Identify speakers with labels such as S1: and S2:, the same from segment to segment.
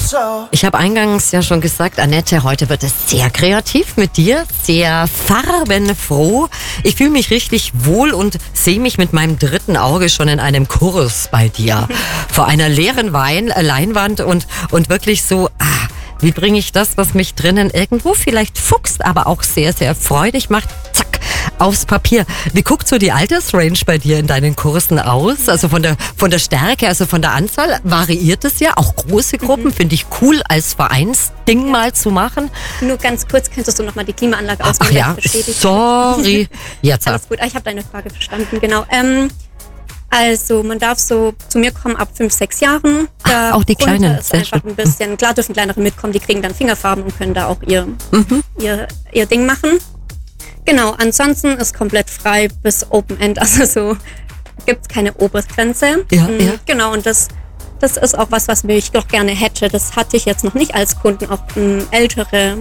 S1: Ich habe eingangs ja schon gesagt, Annette, heute wird es sehr kreativ mit dir, sehr farbenfroh. Ich fühle mich richtig wohl und sehe mich mit meinem dritten Auge schon in einem Kurs bei dir. Vor einer leeren Leinwand und wirklich so, wie bringe ich das, was mich drinnen irgendwo vielleicht fuchst, aber auch sehr, sehr freudig macht, zack, aufs Papier. Wie guckt so die Altersrange bei dir in deinen Kursen aus? Also von der Stärke, also von der Anzahl variiert es ja. Auch große Gruppen finde ich cool als Vereinsding mal zu machen.
S2: Nur ganz kurz, könntest du nochmal die Klimaanlage ausmachen?
S1: Ach ja, sorry. Jetzt.
S2: Alles gut, ich habe deine Frage verstanden, genau. Also man darf so zu mir kommen ab 5, 6 Jahren.
S1: Auch die Kleinen.
S2: Ist einfach ein bisschen, klar dürfen Kleinere mitkommen, die kriegen dann Fingerfarben und können da auch ihr Ding machen. Genau, ansonsten ist komplett frei bis Open End, also so gibt es keine Obergrenze.
S1: Ja.
S2: Genau, und das ist auch was ich doch gerne hätte. Das hatte ich jetzt noch nicht als Kunden, auch ältere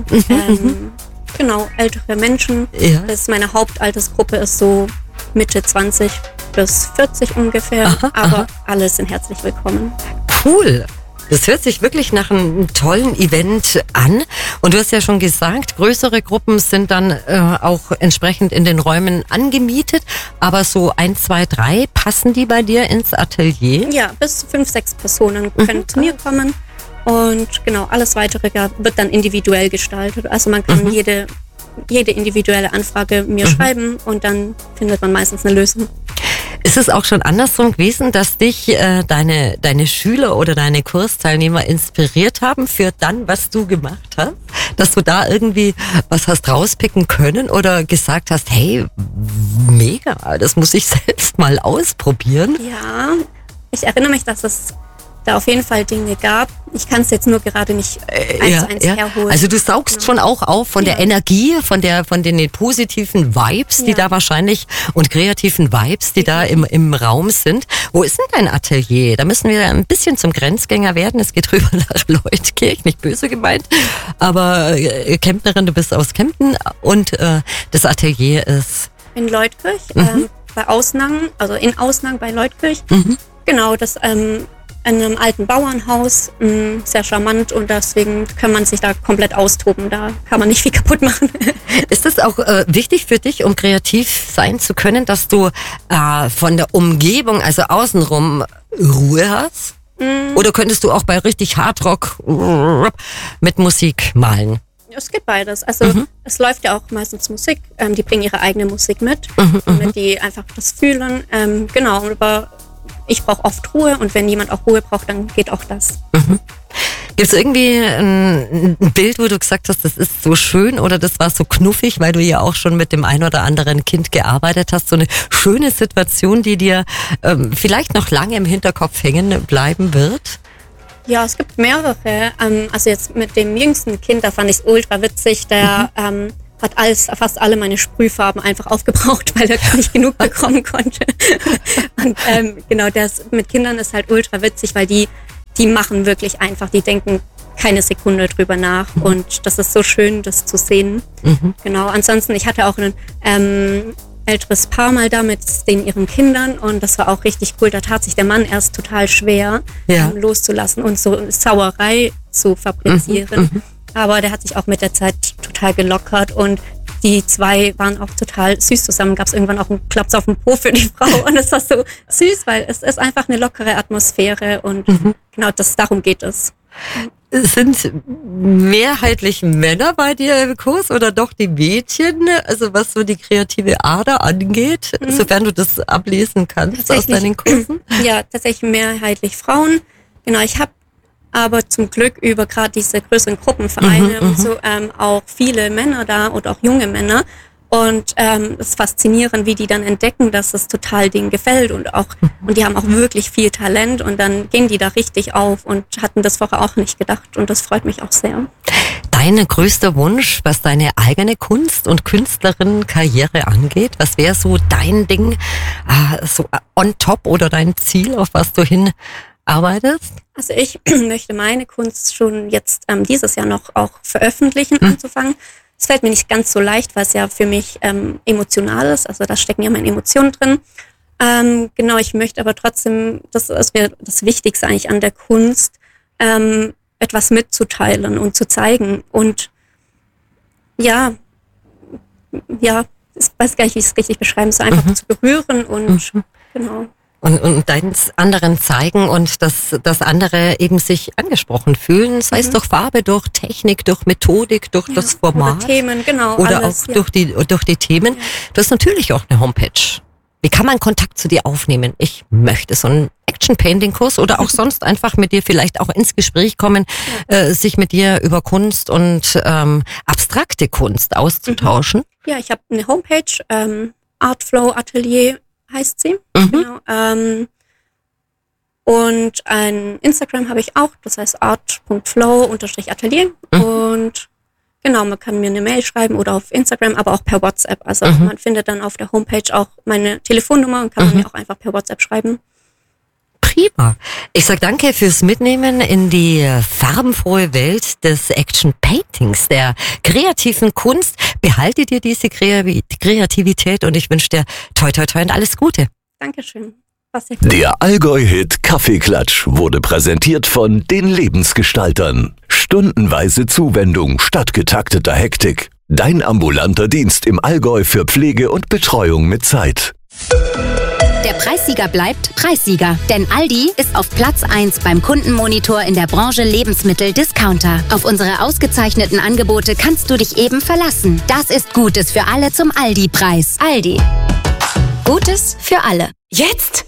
S2: Menschen.
S1: Ja.
S2: Meine Hauptaltersgruppe ist so Mitte 20 bis 40 ungefähr, aber alle sind herzlich willkommen.
S1: Cool. Das hört sich wirklich nach einem tollen Event an. Und du hast ja schon gesagt, größere Gruppen sind dann auch entsprechend in den Räumen angemietet. Aber so 1, 2, 3, passen die bei dir ins Atelier?
S2: Ja, bis 5, 6 Personen können zu mir kommen. Und genau, alles Weitere wird dann individuell gestaltet. Also man kann jede individuelle Anfrage mir schreiben und dann findet man meistens eine Lösung.
S1: Ist es auch schon andersrum gewesen, dass dich deine Schüler oder deine Kursteilnehmer inspiriert haben für dann, was du gemacht hast? Dass du da irgendwie was hast rauspicken können oder gesagt hast, hey, mega, das muss ich selbst mal ausprobieren?
S2: Ja, ich erinnere mich, dass es da auf jeden Fall Dinge gab. Ich kann es jetzt nur gerade nicht eins zu eins herholen.
S1: Also du saugst schon auch auf von der Energie, von den positiven Vibes, die da wahrscheinlich und kreativen Vibes, die da im Raum sind. Wo ist denn dein Atelier? Da müssen wir ein bisschen zum Grenzgänger werden. Es geht rüber nach Leutkirch, nicht böse gemeint. Aber Kempnerin, du bist aus Kempten und das Atelier ist
S2: in Leutkirch, bei Ausnang, also in Ausnang bei Leutkirch. Genau, das in einem alten Bauernhaus, sehr charmant und deswegen kann man sich da komplett austoben, da kann man nicht viel kaputt machen.
S1: Ist das auch wichtig für dich, um kreativ sein zu können, dass du von der Umgebung, also außenrum, Ruhe hast? Oder könntest du auch bei richtig Hardrock mit Musik malen?
S2: Es geht beides. Also es läuft ja auch meistens Musik, die bringen ihre eigene Musik mit, damit die einfach das fühlen. Genau, aber ich brauche oft Ruhe und wenn jemand auch Ruhe braucht, dann geht auch das.
S1: Gibt es irgendwie ein Bild, wo du gesagt hast, das ist so schön oder das war so knuffig, weil du ja auch schon mit dem ein oder anderen Kind gearbeitet hast, so eine schöne Situation, die dir vielleicht noch lange im Hinterkopf hängen bleiben wird?
S2: Ja, es gibt mehrere. Also jetzt mit dem jüngsten Kind, da fand ich es ultra witzig, der hat fast alle meine Sprühfarben einfach aufgebraucht, weil er gar nicht genug bekommen konnte. Und genau, mit Kindern ist halt ultra witzig, weil die machen wirklich einfach, die denken keine Sekunde drüber nach und das ist so schön, das zu sehen. Genau, ansonsten, ich hatte auch ein älteres Paar mal da mit ihren Kindern und das war auch richtig cool. Da tat sich der Mann erst total schwer, loszulassen und so Sauerei zu fabrizieren. Aber der hat sich auch mit der Zeit total gelockert und die zwei waren auch total süß zusammen. Gab es irgendwann auch einen Klaps auf den Po für die Frau und es war so süß, weil es ist einfach eine lockere Atmosphäre und genau darum geht es.
S1: Sind mehrheitlich Männer bei dir im Kurs oder doch die Mädchen? Also was so die kreative Ader angeht, sofern du das ablesen kannst aus deinen Kursen? Ja,
S2: tatsächlich mehrheitlich Frauen. Genau, ich habe aber zum Glück über gerade diese größeren Gruppenvereine und so auch viele Männer da und auch junge Männer. Und es ist faszinierend, wie die dann entdecken, dass es total denen gefällt und die haben auch wirklich viel Talent und dann gehen die da richtig auf und hatten das vorher auch nicht gedacht und das freut mich auch sehr.
S1: Dein größter Wunsch, was deine eigene Kunst- und Künstlerinnenkarriere angeht, was wäre so dein Ding, so on top oder dein Ziel, auf was du hinarbeitest?
S2: Also ich möchte meine Kunst schon jetzt dieses Jahr noch auch veröffentlichen, anzufangen. Es fällt mir nicht ganz so leicht, weil es ja für mich emotional ist. Also da stecken ja meine Emotionen drin. Genau, ich möchte aber trotzdem, das ist mir das Wichtigste eigentlich an der Kunst, etwas mitzuteilen und zu zeigen. Und ja, ich weiß gar nicht, wie ich es richtig beschreiben soll, einfach zu berühren und genau.
S1: Und deins anderen zeigen und dass andere eben sich angesprochen fühlen, sei es durch Farbe, durch Technik, durch Methodik, durch das Format.
S2: Oder Themen, genau.
S1: Oder
S2: alles,
S1: auch durch die Themen. Ja. Du hast natürlich auch eine Homepage. Wie kann man Kontakt zu dir aufnehmen? Ich möchte so einen Action-Painting-Kurs oder auch sonst einfach mit dir vielleicht auch ins Gespräch kommen, sich mit dir über Kunst und abstrakte Kunst auszutauschen.
S2: Ja, ich habe eine Homepage, Artflow Atelier heißt sie. Genau. Und ein Instagram habe ich auch, das heißt art.flow_atelier. Und genau, man kann mir eine Mail schreiben oder auf Instagram, aber auch per WhatsApp. Also man findet dann auf der Homepage auch meine Telefonnummer und kann mir auch einfach per WhatsApp schreiben.
S1: Prima. Ich sag danke fürs Mitnehmen in die farbenfrohe Welt des Action Paintings, der kreativen Kunst. Behalte dir diese Kreativität und ich wünsche dir toi toi toi und alles Gute.
S2: Dankeschön.
S3: Der Allgäu-Hit Kaffeeklatsch wurde präsentiert von den Lebensgestaltern. Stundenweise Zuwendung statt getakteter Hektik. Dein ambulanter Dienst im Allgäu für Pflege und Betreuung mit Zeit.
S4: Der Preissieger bleibt Preissieger, denn Aldi ist auf Platz 1 beim Kundenmonitor in der Branche Lebensmittel-Discounter. Auf unsere ausgezeichneten Angebote kannst du dich eben verlassen. Das ist Gutes für alle zum Aldi-Preis. Aldi. Gutes für alle.
S5: Jetzt?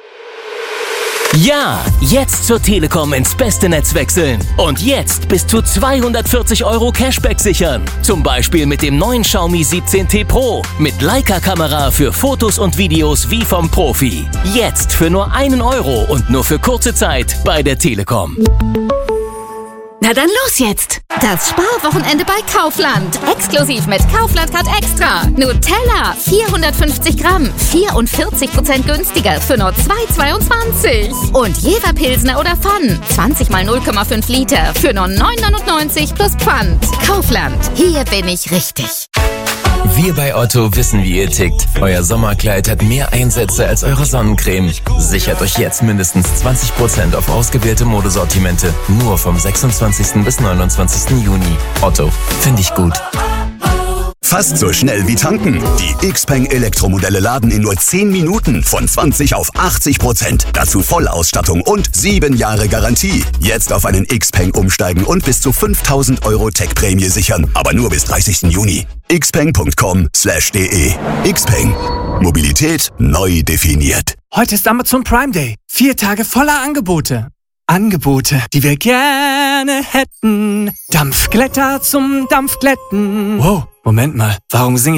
S5: Ja, jetzt zur Telekom ins beste Netz wechseln. Und jetzt bis zu 240 € Cashback sichern. Zum Beispiel mit dem neuen Xiaomi 17T Pro. Mit Leica-Kamera für Fotos und Videos wie vom Profi. Jetzt für nur 1 € und nur für kurze Zeit bei der Telekom.
S6: Na dann los jetzt! Das Sparwochenende bei Kaufland. Exklusiv mit Kaufland Card Extra. Nutella 450 Gramm, 44% günstiger für nur 2,22. Und Jever Pilsner oder Pfann, 20 mal 0,5 Liter für nur 9,99 plus Pfand. Kaufland, hier bin ich richtig.
S7: Wir bei Otto wissen, wie ihr tickt. Euer Sommerkleid hat mehr Einsätze als eure Sonnencreme. Sichert euch jetzt mindestens 20% auf ausgewählte Modesortimente. Nur vom 26. bis 29. Juni. Otto, finde ich gut.
S8: Fast so schnell wie tanken. Die Xpeng Elektromodelle laden in nur 10 Minuten von 20 auf 80%. Dazu Vollausstattung und 7 Jahre Garantie. Jetzt auf einen Xpeng umsteigen und bis zu 5.000 € Tech-Prämie sichern. Aber nur bis 30. Juni. xpeng.com/de. Xpeng. Mobilität neu definiert.
S9: Heute ist Amazon Prime Day. 4 Tage voller Angebote. Angebote, die wir gerne hätten. Dampfglätter zum Dampfglätten. Wow, Moment mal. Warum singe ich